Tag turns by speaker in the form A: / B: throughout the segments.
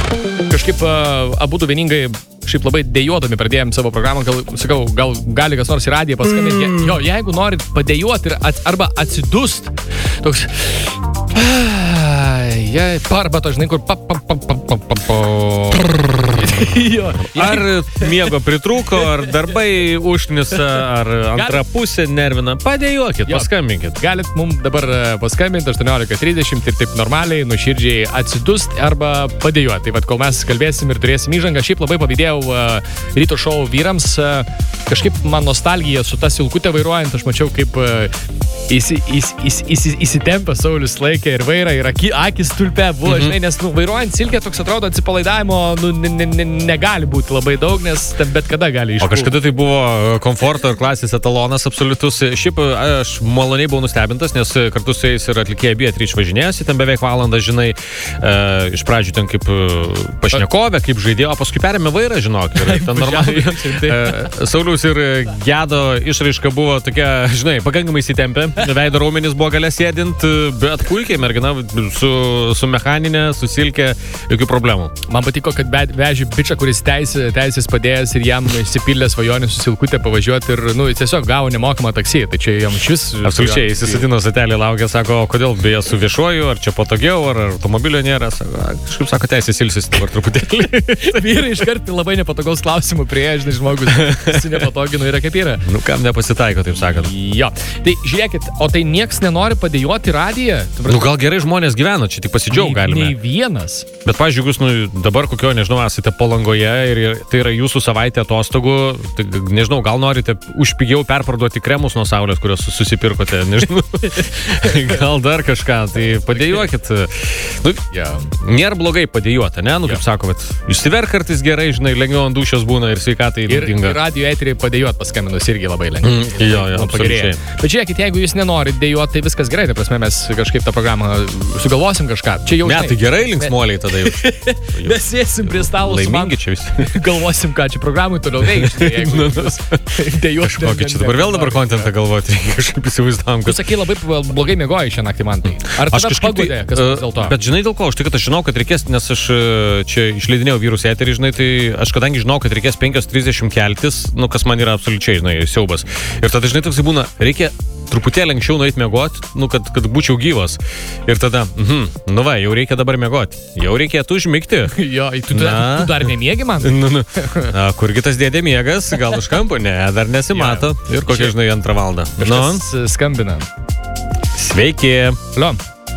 A: Kažkaip abudu vieningai šiaip labai dejuodami pradėjom savo programą, gal gali kas nors į radiją paskambinti. Jo, jeigu norit padėjuoti arba atsidust, toks... Arba to, žinai, kur...
B: Ar miego pritrūko, ar darbai užnisa, ar antra pusė nervina. Padėjuokit, paskambinkit.
A: Galit mums dabar paskambinti 18:30 ir taip normaliai, nuoširdžiai atsidust arba padėjuoti. Tai vat, kol mes kalbėsim ir turėsim įžangą, šiaip labai pavydėjau ryto šou vyrams. Kažkaip man nostalgija su ta silkutė vairuojant, aš mačiau, kaip įsitempę Saulius laikė ir vairą, ir akis tulpe buvo, žinai, nes vairuojant silkę toks atrodo atsipalaidavimo negali būti labai daug, nes ten bet kada gali išpūti.
B: O kažkada tai buvo komforto ir klasės etalonas absoliutus. Šiaip aš maloniai buvau nustebintas, nes kartu su jais ir atlikėja Beatrice važinėjosi, ten beveik valandą, žinai, iš pradžių ten kaip pašnekovė, kaip žaidėjo, o paskui perėmė vairą, žinok. Ir ten normaliai. Sauliaus ir Gedo išraiška buvo tokia, žinai, pakankamai įsitempę. Veido raumenys buvo gale sėdint, bet puikiai mergina su mechaninė, su silkė, jokių problemų.
A: Man patiko, kad vežė bičą, kuris teisės padėjęs ir jam išsipildė svajonį su silkutė pavažiuoti ir, tiesiog gavo nemokamą taksį. Tai čia jam šis...
B: Absoliučiai, įsisatino satelį laukia, sako, kodėl beje su viešuoju, ar čia patogiau, ar automobilio nėra. Kažkaip sako, teisės ilsis dabar truputėlį.
A: Vyrai iškart labai nepatogaus klausimų prieja, žinai, žmogus su nepatoginu yra kaip yra.
B: Kam nepasitaiko, taip sakant.
A: Jo. Tai žiūrėkit, o tai nieks nenori padėjuoti radiją?
B: Gal gerai žmonės gyvena, čia tik pasidžiaug galime.
A: Nei vienas.
B: Bet, pavyzdžiui, jūs dabar kokio, nežinau, esate Palangoje ir tai yra jūsų savaitė atostogų, tai, nežinau, gal norite užpigiau perparduoti kremus nuo saulės, kurios susipirkote, nežinau. Gal dar kažką, tai padėjuokit. Nėra blogai padėjuoti, ne? Kaip sako, bet išsiverk kartais gerai, žinai, lengviau ant dūšios būna ir sveikatai naudinga.
A: Ir radio eterį padėjuoti paskambinus irgi labai lengviau.
B: Jo, absoliučiai.
A: Bet žiūrėkit, jeigu jūs nenorit dėjuoti, tai viskas gerai, tai prasme mes kažkaip tą programą sugalvosim kažką. Čia jau
B: tai gerai linksmoliai tada jau.
A: Mes sėsim prie stalo
B: laimingi čia visi.
A: Galvosim, ką čia programai toliau veikti.
B: Kokį čia dabar kontentą galvoti, kažkaip įsivaizdavom.
A: Tu sakai, labai blogai miegojai šią naktį man tai. Ar tave pagudė, kas dėl to?
B: Bet žinai dėl ko, aš žinau, kad reikės, nes aš čia išleidinėjau vyrus eterį, žinai, tai aš kadangi žinau, kad reikės 5:30 keltis, kas man yra absoliučiai, žinai, siaubas. Ir tada, žinai, toksai būna, reikia truputėlį anksčiau nueit miegoti, kad būčiau gyvas. Ir tada, jau reikia dabar miegoti. Jau reikėtų užmigti.
A: Jo, tu dar nemiegi man?
B: Kurgi tas dėdė miegas? Gal už kampo? Ne, dar nesimato. Ir kokia, žinai, 2 valandą.
A: Kažkas skambina.
B: Sveiki.
A: Alio.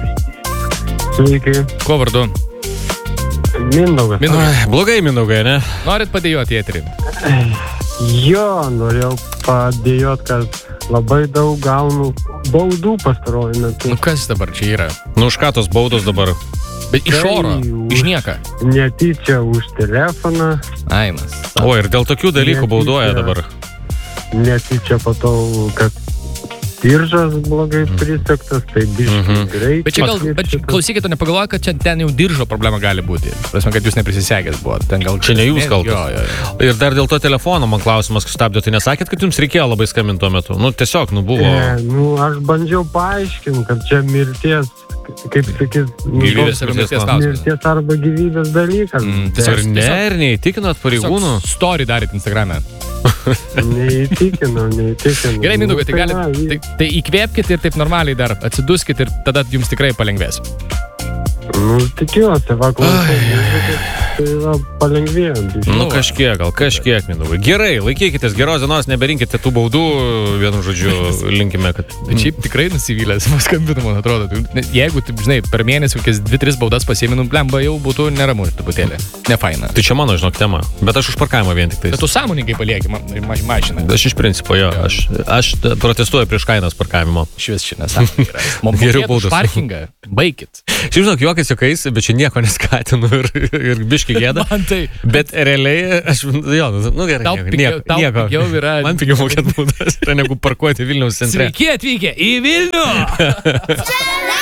C: Sveiki.
A: Kuo vardu?
C: Mindaugas.
B: Blogai, Mindaugai, ne?
A: Norit padėjuoti į eterį?
C: Jo, norėjau padėjuoti, kad labai daug gaunu baudų pastaruoju metu.
A: Kas dabar čia yra?
B: Už ką tos baudos dabar?
A: Bet iš oro, iš nieka.
C: Netyčia už telefoną.
A: Aimas.
B: O, ir dėl tokių dalykų bauduoja dabar.
C: Netyčia patau, kad diržas blogai prisegtas, tai biškai greitai.
A: Bet čia klausykit, nepagalvoja, kad čia ten jau diržo problema gali būti. Prasme, kad jūs neprisisegęs buvot.
B: Čia ne jūs kaltas. Ir dar dėl to telefono man klausimas stabdė. Tai nesakėt, kad jums reikėjo labai skambinti tuo metu? Tiesiog, buvo.
C: Aš bandžiau paaiškinti, kad čia mirties, kaip sakyt, mirties arba gyvybės dalykas.
B: Ir neįtikinot pareigūnų?
A: Story darėt Instagrame.
C: Neįtikinau.
A: Gerai, Mindaugai, tai įkvėpkit ir taip normaliai dar atsiduskit ir tada jums tikrai palengvės.
C: Tikiuosi, tai yra palengvėjant.
B: Kažkiek, Mindaugai. Gerai, laikykitės, geros dienos, neberinkite tų baudų, vienu žodžiu, linkime, kad...
A: Bet šiaip tikrai nusivylęs, paskambinu, man atrodo. Jeigu, žinai, per mėnesį kokias 2-3 baudas pasiėminu, blemba, jau būtų neramu truputėlį. Nefaina.
B: Tai čia mano, žinok, tema. Bet aš už parkavimą vien tik tais.
A: Bet tu sąmoningai palieki mašiną.
B: Aš iš principo, jo. Aš protestuoju prieš kainas parkavimo.
A: Švis čia nesąmonė yra. Geriau baudos. Parkingą, baikit.
B: Šiaip žinok, juokais, bet čia nieko neskatinu ir biški gėda. Bet realiai, aš, gerai, nieko. Man pigiau mokėt baudas, negu parkuoti Vilniaus centre.
A: Sveiki atvykę į Vilnių!